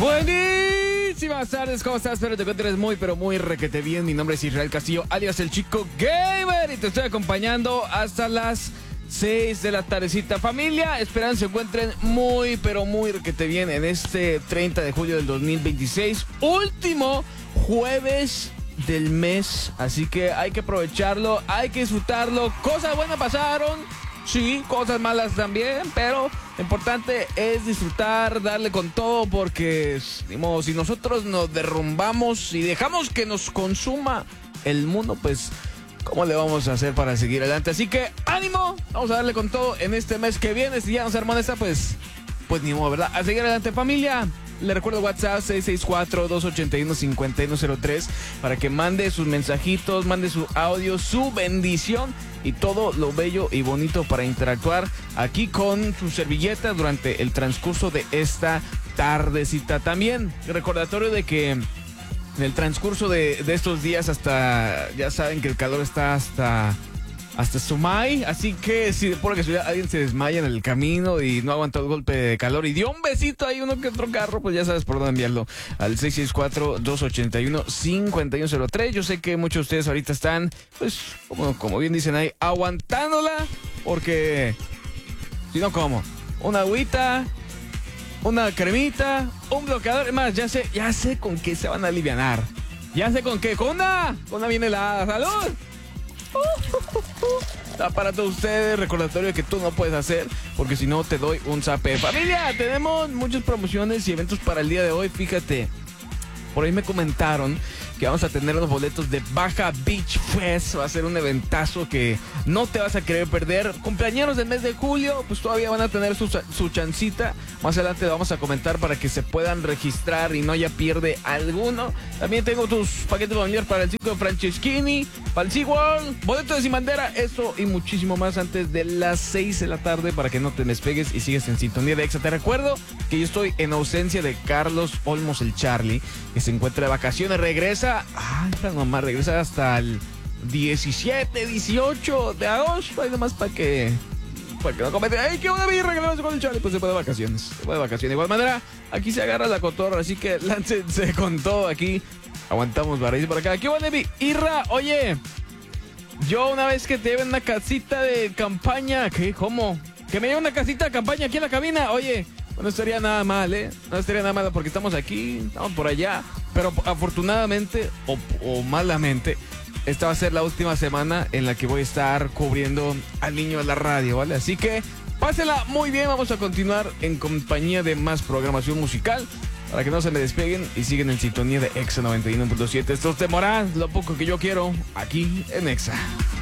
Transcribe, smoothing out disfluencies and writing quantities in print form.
Buenísimas tardes, ¿cómo estás? Espero te encuentres muy, pero muy requete bien. Mi nombre es Israel Castillo, alias el Chico Gamer, y te estoy acompañando hasta las 6 de la tardecita. Familia, esperan se encuentren muy, pero muy requete bien en este 30 de julio del 2026, último jueves del mes, así que hay que aprovecharlo, hay que disfrutarlo. Cosas buenas pasaron, sí, cosas malas también, pero lo importante es disfrutar, darle con todo, porque digamos, si nosotros nos derrumbamos y dejamos que nos consuma el mundo, pues ¿cómo le vamos a hacer para seguir adelante? Así que ánimo, vamos a darle con todo en este mes que viene. Si ya no se armó esta, pues ni modo, ¿verdad? A seguir adelante, familia. Le recuerdo WhatsApp 664-281-5103 para que mande sus mensajitos, mande su audio, su bendición y todo lo bello y bonito para interactuar aquí con su servilleta durante el transcurso de esta tardecita. También recordatorio de que en el transcurso de estos días ya saben que el calor está hasta Sumay, así que si por casualidad alguien se desmaya en el camino y no aguantó el golpe de calor y dio un besito ahí uno que otro carro, pues ya sabes por dónde enviarlo al 664-281-5103. Yo sé que muchos de ustedes ahorita están, pues, como bien dicen ahí, aguantándola, porque si no, ¿cómo? Una agüita, una cremita, un bloqueador, es más, ya sé con qué se van a alivianar. Ya sé con qué, con una bien helada. ¡Salud! Para todos ustedes, recordatorio de que tú no puedes hacer, porque si no te doy un zape. Familia, tenemos muchas promociones y eventos para el día de hoy. Fíjate, por ahí me comentaron que vamos a tener los boletos de Baja Beach Fest. Va a ser un eventazo que no te vas a querer perder. Cumpleañeros del mes de julio, pues todavía van a tener su chancita. Más adelante lo vamos a comentar para que se puedan registrar y no haya pierde alguno. También tengo tus paquetes familiares para el Circo de Franceschini, para el SeaWorld, boleto de Sin Bandera, eso y muchísimo más antes de las 6 de la tarde para que no te despegues y sigas en sintonía de Exa. Te recuerdo que yo estoy en ausencia de Carlos Olmos, el Charlie, que se encuentra de vacaciones. Regresa hasta el 17, 18 de agosto. Ahí nomás para que no cometen. ¡Ay, qué una birra que le vamos con el Charlie! Pues se puede de vacaciones. De igual manera, aquí se agarra la cotorra, así que láncense con todo aquí. Aguantamos barriz por acá. ¿Qué va, Levi? Irra, oye, yo una vez que te lleven una casita de campaña, ¿qué? ¿Cómo? Que me lleve una casita de campaña aquí en la cabina, oye. No estaría nada mal, ¿eh? No estaría nada mal porque estamos aquí, estamos por allá. Pero afortunadamente o malamente, esta va a ser la última semana en la que voy a estar cubriendo al niño de la radio, ¿vale? Así que pásela muy bien, vamos a continuar en compañía de más programación musical para que no se me despeguen y siguen en sintonía de Exa 91.7. Esto es Temorán, lo poco que yo quiero, aquí en Exa.